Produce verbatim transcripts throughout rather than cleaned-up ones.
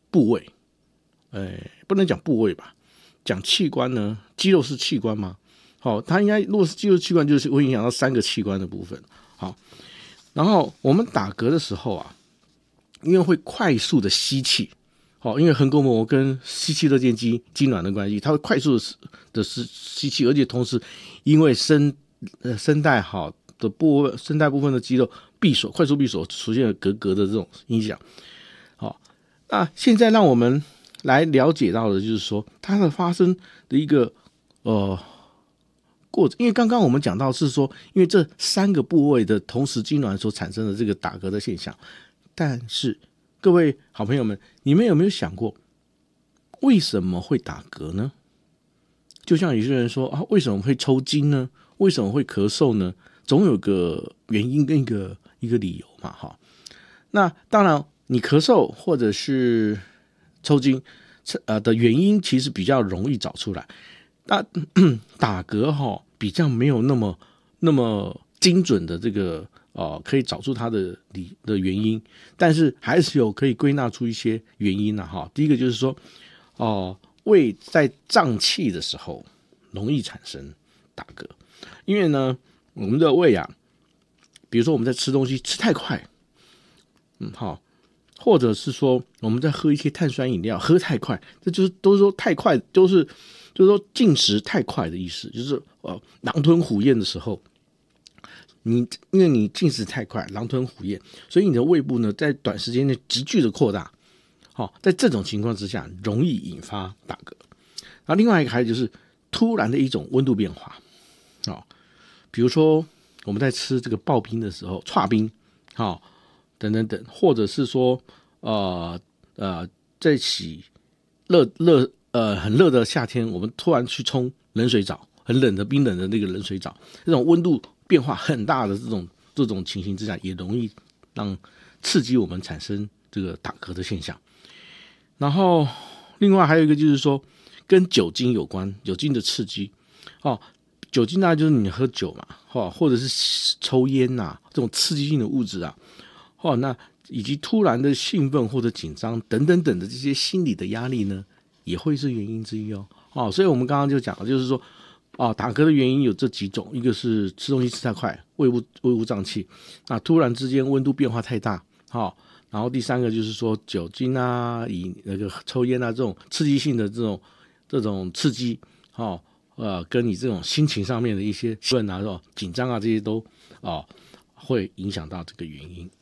部位，呃，不能讲部位吧，讲器官呢，肌肉是器官吗？好、哦，它应该如果是肌肉器官，就是会影响到三个器官的部分。好，然后我们打嗝的时候啊，因为会快速的吸气，好、哦，因为横膈膜跟吸气肋间肌痉挛的关系，它会快速的的吸气，而且同时因为声呃声带好的部分，声带部分的肌肉闭锁，快速闭锁，出现了咯咯的这种音响。好、哦，那现在让我们来了解到的就是说，它的发生的一个呃。过因为刚刚我们讲到是说，因为这三个部位的同时痉挛所产生的这个打嗝的现象，但是各位好朋友们，你们有没有想过为什么会打嗝呢？就像有些人说啊，为什么会抽筋呢？为什么会咳嗽呢？总有个原因跟一个一个理由嘛，哈。那当然，你咳嗽或者是抽筋呃的原因，其实比较容易找出来。那打嗝哈比较没有那么那么精准的这个呃可以找出它的理的原因，但是还是有可以归纳出一些原因啦、啊、哈。第一个就是说哦、呃，胃在胀气的时候容易产生打嗝，因为呢我们的胃啊，比如说我们在吃东西吃太快，嗯好。或者是说我们在喝一些碳酸饮料喝太快，这就是都是说太快，都是就是说进食太快的意思，就是呃狼吞虎咽的时候，你因为你进食太快，狼吞虎咽，所以你的胃部呢在短时间内急剧的扩大，好、哦，在这种情况之下容易引发打嗝。然后另外一个还有就是突然的一种温度变化，哦，比如说我们在吃这个刨冰的时候，剉冰，好、哦。等等等，或者是说，呃呃，在洗热热呃很热的夏天，我们突然去冲冷水澡，很冷的冰冷的那个冷水澡，这种温度变化很大的这种这种情形之下，也容易让刺激我们产生这个打嗝的现象。然后另外还有一个就是说，跟酒精有关，酒精的刺激哦。酒精呢，就是你喝酒嘛，哦，或者是抽烟呐、啊，这种刺激性的物质啊。哦，那以及突然的兴奋或者紧张等等等的这些心理的压力呢，也会是原因之一哦。哦，所以我们刚刚就讲了，就是说，哦，打嗝的原因有这几种，一个是吃东西吃太快，胃部胃部胀气，那突然之间温度变化太大，好、哦，然后第三个就是说酒精啊，以那个抽烟啊这种刺激性的这种这种刺激，哦，呃，跟你这种心情上面的一些兴奋啊、这种紧张啊这些都哦会影响到这个原因。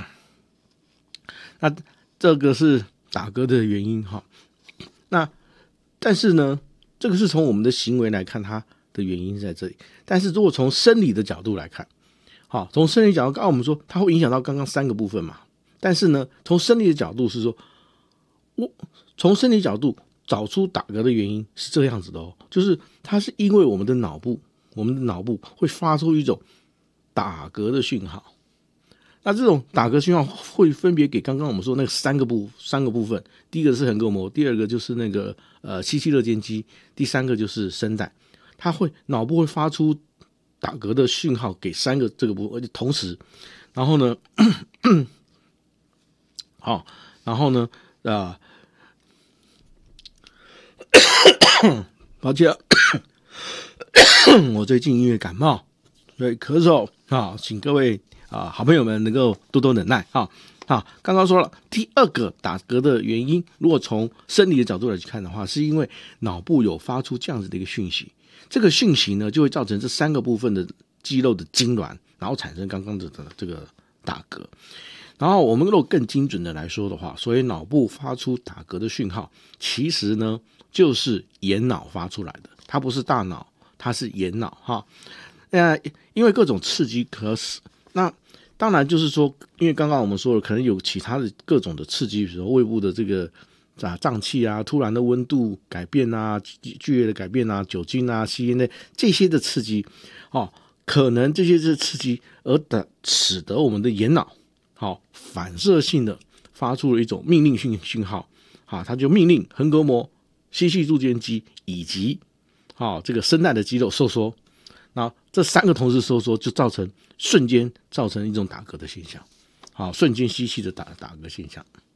那这个是打嗝的原因哈。那但是呢，这个是从我们的行为来看，它的原因是在这里。但是如果从生理的角度来看，好，从生理角度，刚刚我们说它会影响到刚刚三个部分嘛。但是呢，从生理的角度是说，我从生理角度找出打嗝的原因是这样子的哦，就是它是因为我们的脑部，我们的脑部会发出一种打嗝的讯号。那这种打嗝讯号会分别给刚刚我们说那个三个部三个部分，第一个是横膈膜，第二个就是那个呃吸气肋间肌，第三个就是声带，它会脑部会发出打嗝的讯号给三个这个部分，而且同时，然后呢，好，然后呢，啊、呃，抱歉，我最近因为感冒，所以咳嗽啊，请各位。啊，好朋友们能够多多忍耐啊！啊，刚刚说了第二个打嗝的原因，如果从生理的角度来去看的话，是因为脑部有发出这样子的一个讯息，这个讯息呢就会造成这三个部分的肌肉的痉挛，然后产生刚刚的这个打嗝。然后我们如果更精准的来说的话，所以脑部发出打嗝的讯号，其实呢就是眼脑发出来的，它不是大脑，它是眼脑哈。那因为各种刺激可使。那当然就是说，因为刚刚我们说了，可能有其他的各种的刺激，比如说胃部的这个啊胀气啊，突然的温度改变啊，剧烈的改变啊，酒精啊、吸烟的这些的刺激，哦，可能这些是刺激而的使得我们的眼脑好、哦、反射性的发出了一种命令性讯号，好、哦，它就命令横膈膜、吸气肋间肌以及好、哦、这个声带的肌肉收缩。那这三个同时收缩，就造成瞬间造成一种打嗝的现象，好，瞬间吸气的打打嗝现象。